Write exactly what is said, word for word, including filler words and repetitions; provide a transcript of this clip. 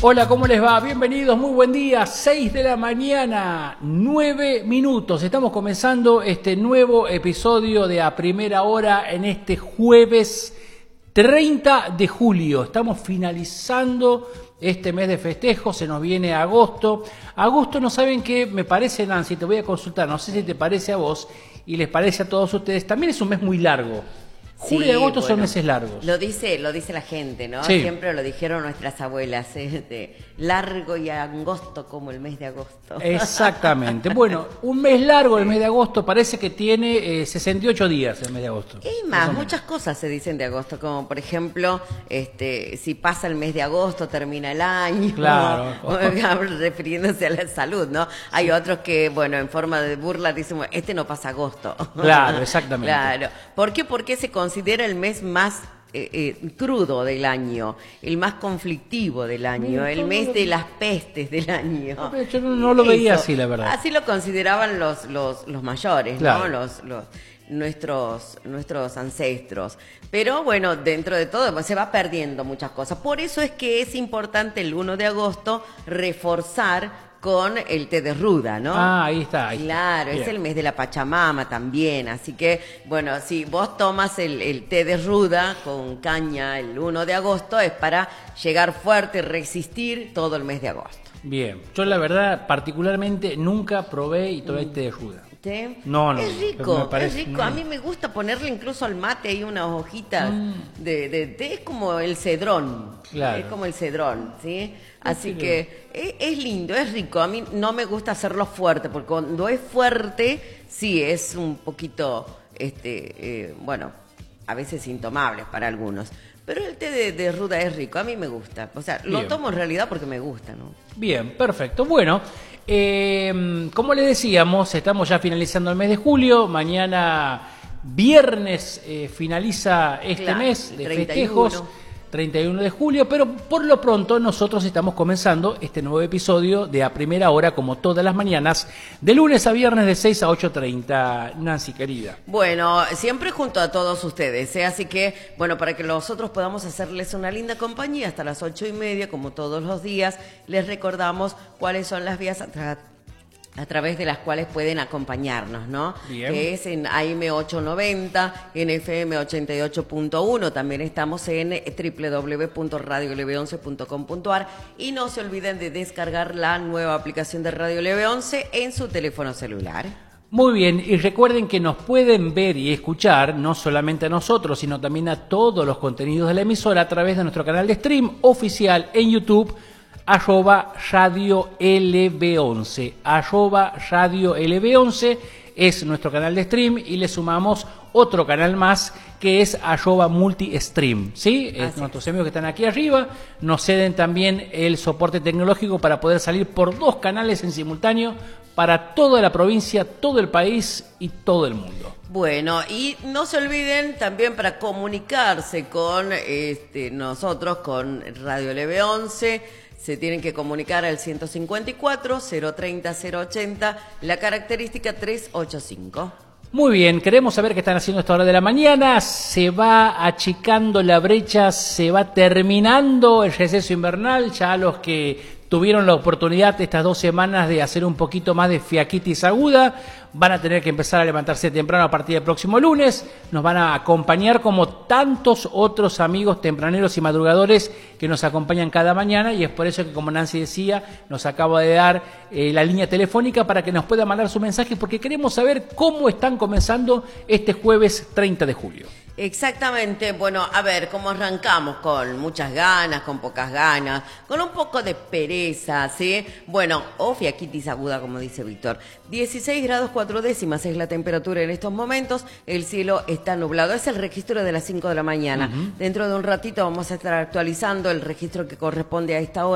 Hola, ¿cómo les va? Bienvenidos, muy buen día, seis de la mañana, nueve minutos. Estamos comenzando este nuevo episodio de A Primera Hora en este jueves treinta de julio. Estamos finalizando este mes de festejo, se nos viene agosto. Agosto, no saben qué, me parece, Nancy, te voy a consultar, no sé si te parece a vos y les parece a todos ustedes, también es un mes muy largo. Julio Sí, y agosto bueno, son meses largos. Lo dice, lo dice la gente, ¿no? Sí. Siempre lo dijeron nuestras abuelas, ¿eh? De largo y angosto como el mes de agosto. Exactamente. Bueno, un mes largo el mes de agosto, parece que tiene eh, sesenta y ocho días el mes de agosto. Y más, muchas cosas se dicen de agosto, como por ejemplo, este, si pasa el mes de agosto termina el año. Claro. Refiriéndose a la salud, ¿no? Hay otros que, bueno, en forma de burla dicen, este no pasa agosto. Claro, exactamente. Claro. ¿Por qué? Porque se considera el mes más eh, eh, crudo del año, el más conflictivo del año, Mira, el mes de las pestes del año. No, yo no, no lo veía Eso. así, la verdad. Así lo consideraban los, los, los mayores, Claro. ¿no? Los, los, nuestros, nuestros ancestros. Pero bueno, dentro de todo pues, se va perdiendo muchas cosas. Por eso es que es importante el uno de agosto reforzar con el té de ruda, ¿no? Ah, ahí está. Ahí Claro, está. es el mes de la Pachamama también, así que, bueno, si vos tomas el, el té de ruda con caña el uno de agosto, es para llegar fuerte y resistir todo el mes de agosto. Bien, yo la verdad particularmente nunca probé y tomé té de ruda. ¿Sí? No, no, es me rico, parece- es rico. A mí me gusta ponerle incluso al mate ahí unas hojitas Mm. de, de té, es como el cedrón. Claro. Es como el cedrón, ¿sí? Así sí, que es, es lindo, es rico. A mí no me gusta hacerlo fuerte, porque cuando es fuerte, sí es un poquito, este, eh, bueno, a veces intomable para algunos. Pero el té de, de ruda es rico, a mí me gusta. O sea, lo Bien. tomo en realidad porque me gusta, ¿no? Bien, perfecto. Bueno, eh, como le decíamos, estamos ya finalizando el mes de julio. Mañana, viernes, eh, finaliza este Claro, mes el de treinta y festejos. uno. treinta y uno de julio, pero por lo pronto nosotros estamos comenzando este nuevo episodio de A Primera Hora, como todas las mañanas, de lunes a viernes de seis a ocho treinta. Nancy, querida. Bueno, siempre junto a todos ustedes, ¿eh? Así que, bueno, para que nosotros podamos hacerles una linda compañía hasta las ocho y media, como todos los días, les recordamos cuáles son las vías a, tra- a través de las cuales pueden acompañarnos, ¿no? Bien. Que es en A M ochocientos noventa, en F M ochenta y ocho punto uno, también estamos en w w w punto radio l v once punto com punto a r y no se olviden de descargar la nueva aplicación de Radio L V once en su teléfono celular. Muy bien, y recuerden que nos pueden ver y escuchar, no solamente a nosotros, sino también a todos los contenidos de la emisora a través de nuestro canal de stream oficial en YouTube, arroba Radio L V once, arroba Radio L V once es nuestro canal de stream y le sumamos otro canal más que es arroba multistream, ¿sí? Es Así nuestros amigos que están aquí arriba nos ceden también el soporte tecnológico para poder salir por dos canales en simultáneo para toda la provincia, todo el país y todo el mundo. Bueno, y no se olviden también para comunicarse con este, nosotros, con Radio L V once, se tienen que comunicar al ciento cincuenta y cuatro, cero treinta, cero ochenta, la característica trescientos ochenta y cinco. Muy bien, queremos saber qué están haciendo a esta hora de la mañana. Se va achicando la brecha, se va terminando el receso invernal. Ya los que tuvieron la oportunidad estas dos semanas de hacer un poquito más de fiaquitis aguda van a tener que empezar a levantarse temprano a partir del próximo lunes. Nos van a acompañar como tantos otros amigos tempraneros y madrugadores que nos acompañan cada mañana, y es por eso que, como Nancy decía, nos acaba de dar eh, la línea telefónica para que nos pueda mandar su mensaje, porque queremos saber cómo están comenzando este jueves treinta de julio. Exactamente, bueno, a ver, ¿cómo arrancamos? Con muchas ganas, con pocas ganas, con un poco de pereza, ¿sí? Bueno, o fiaquitis aguda, como dice Víctor. dieciséis grados cuatro décimas es la temperatura en estos momentos, el cielo está nublado, es el registro de las cinco de la mañana. Uh-huh. Dentro de un ratito vamos a estar actualizando el registro que corresponde a esta hora.